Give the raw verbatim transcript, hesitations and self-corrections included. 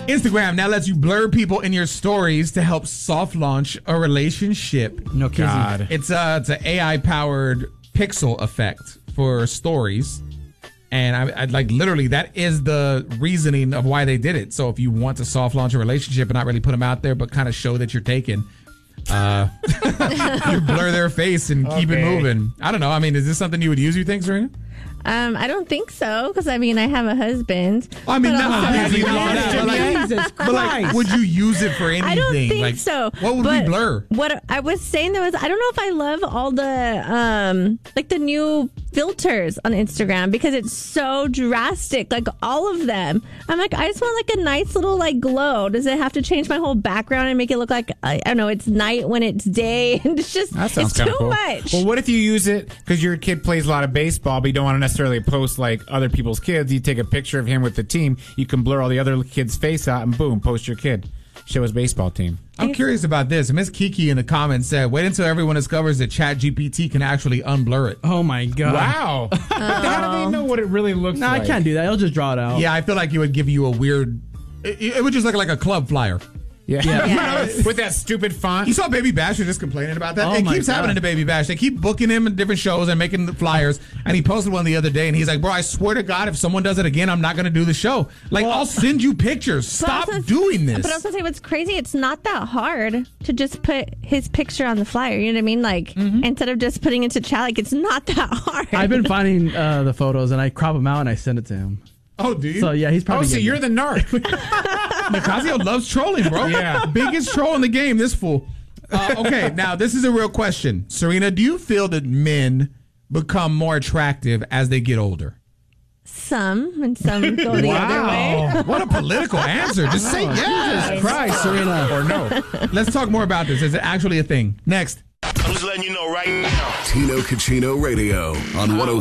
Instagram now lets you blur people in your stories to help soft launch a relationship. No kidding. God. It's a it's an A I powered pixel effect for stories, and I, I like literally that is the reasoning of why they did it. So if you want to soft launch a relationship and not really put them out there, but kind of show that you're taken, uh, you blur their face and keep it Okay. moving. I don't know. I mean, is this something you would use? You think, Serena? Um, I don't think so, because I mean, I have a husband. I mean, But no, also- obviously not that, but like, Jesus but like, Christ. would you use it for anything? I don't think like, so. What would but we blur? What I was saying though is, I don't know if I love all the um like the new filters on Instagram because it's so drastic. Like all of them, I'm like, I just want like a nice little like glow. Does it have to change my whole background and make it look like I, I don't know? It's night when it's day, and it's just That sounds it's kind too of cool. much. Well, what if you use it because your kid plays a lot of baseball, but you don't want to necessarily post like other people's kids? You take a picture of him with the team. You can blur all the other kids' face out, and boom, post your kid. Show his baseball team. I'm curious about this. Miss Kiki in the comments said, wait until everyone discovers that Chat G P T can actually unblur it. Oh my god. Wow. How do they know what it really looks No, like? I can't do that. I'll just draw it out. Yeah, I feel like it would give you a weird... It, it would just look like a club flyer. Yeah. Yes. With that stupid font. You saw Baby Bash just complaining about that? Oh it my keeps God. happening to Baby Bash. They keep booking him in different shows and making the flyers. And he posted one the other day, and he's like, bro, I swear to God, if someone does it again, I'm not going to do the show. Like, I'll send you pictures. Stop But also- doing this. But I was gonna say, what's crazy? It's not that hard to just put his picture on the flyer. You know what I mean? Like instead of just putting it to chat, like it's not that hard. I've been finding uh, the photos and I crop them out and I send it to him. Oh, do you? So yeah, he's Oh, probably. so getting you're it. the narc. Nicasio loves trolling, bro. Yeah. Biggest troll in the game, this fool. Uh, okay, now this is a real question. Serena, do you feel that men become more attractive as they get older? Some and some go the other way. What a political answer. Just say yes. Christ, Serena. Or no. Let's talk more about this. Is it actually a thing? Next. I'm just letting you know right now. Tino Cucino Radio on one oh